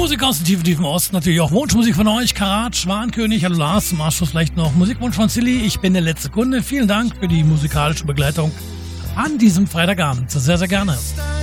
Musik aus dem tiefen Osten, natürlich auch Wunschmusik von euch, Karat, Schwankönig, hallo Lars, zum Abschluss vielleicht noch Musikwunsch von Silly, ich bin der letzte Kunde, vielen Dank für die musikalische Begleitung an diesem Freitagabend, sehr, sehr gerne.